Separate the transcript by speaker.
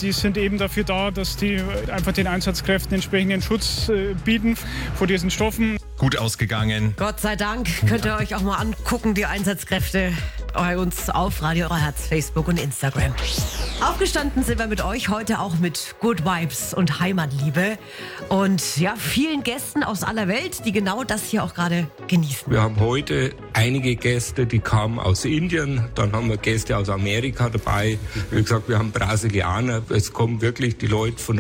Speaker 1: die sind eben dafür da, dass die einfach den Einsatzkräften entsprechenden Schutz bieten vor diesen Stoffen.
Speaker 2: Gut ausgegangen.
Speaker 3: Gott sei Dank. Könnt ihr euch auch mal angucken, die Einsatzkräfte bei uns auf Radio Herz, Facebook und Instagram. Aufgestanden sind wir mit euch heute auch mit Good Vibes und Heimatliebe und ja, vielen Gästen aus aller Welt, die genau das hier auch gerade genießen.
Speaker 4: Wir haben heute einige Gäste, die kamen aus Indien, dann haben wir Gäste aus Amerika dabei. Wie gesagt, wir haben Brasilianer, es kommen wirklich die Leute von